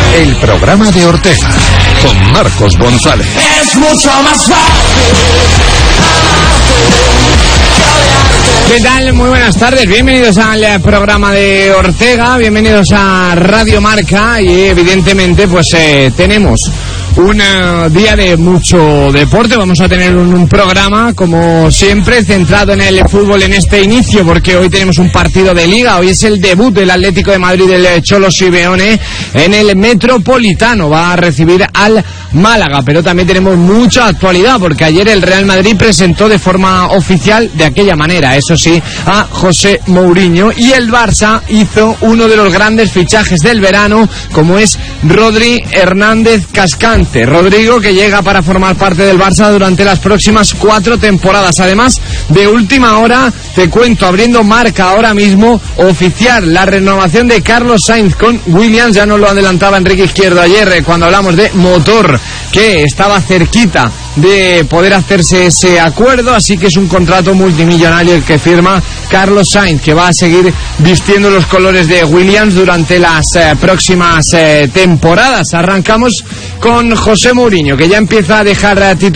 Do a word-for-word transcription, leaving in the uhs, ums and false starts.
El programa de Ortega con Marcos González. Es mucho más fácil. ¿Qué tal? Muy buenas tardes, bienvenidos al programa de Ortega, bienvenidos a Radio Marca y evidentemente pues eh, tenemos un uh, día de mucho deporte. Vamos a tener un, un programa como siempre centrado en el fútbol en este inicio, porque hoy tenemos un partido de Liga. Hoy es el debut del Atlético de Madrid del Cholo Simeone en el Metropolitano, va a recibir al Málaga, pero también tenemos mucha actualidad porque ayer el Real Madrid presentó de forma oficial, de aquella manera, eso sí, a José Mourinho, y el Barça hizo uno de los grandes fichajes del verano, como es Rodri Hernández Cascante. Rodrigo, que llega para formar parte del Barça durante las próximas cuatro temporadas. Además, de última hora, te cuento, abriendo Marca ahora mismo, oficial la renovación de Carlos Sainz con Williams. Ya nos lo adelantaba Enrique Izquierdo ayer eh, cuando hablamos de motor, que estaba cerquita de poder hacerse ese acuerdo, así que es un contrato multimillonario el que firma Carlos Sainz, que va a seguir vistiendo los colores de Williams durante las eh, próximas eh, temporadas. Arrancamos con José Mourinho, que ya empieza a dejar titularidad